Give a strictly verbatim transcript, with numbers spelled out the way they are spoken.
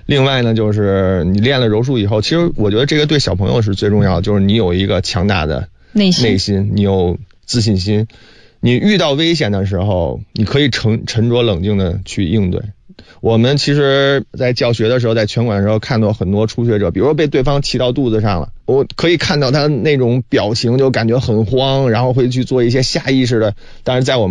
另外呢，就是你练了柔术以后，其实我觉得这个对小朋友是最重要的，就是你有一个强大的内心， 内心，你有自信心，你遇到危险的时候，你可以沉沉着冷静的去应对。我们其实在教学的时候，在拳馆的时候看到很多初学者，比如说被对方骑到肚子上了，我可以看到他那种表情就感觉很慌，然后会去做一些下意识的，但是在我们